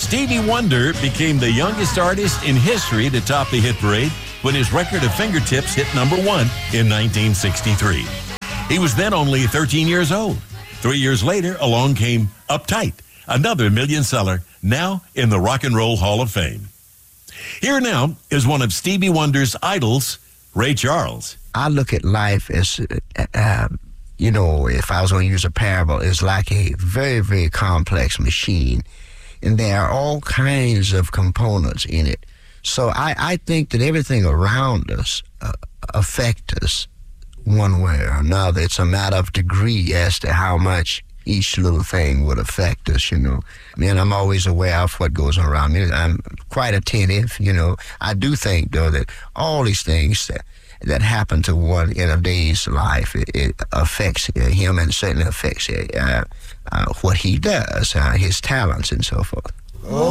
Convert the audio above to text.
Stevie Wonder became the youngest artist in history to top the hit parade when his record of Fingertips hit number 1 in 1963. He was then only 13 years old. 3 years later, along came Uptight, another million seller, now in the Rock and Roll Hall of Fame. Here now is one of Stevie Wonder's idols, Ray Charles. I look at life as, if I was going to use a parable, it's like a very, very complex machine. And there are all kinds of components in it. So I think that everything around us affects us one way or another. It's a matter of degree as to how much each little thing would affect us, I'm always aware of what goes on around me. I'm quite attentive, I do think, though, that all these things that happen to one in a day's life, it affects him and certainly affects what he does, his talents and so forth.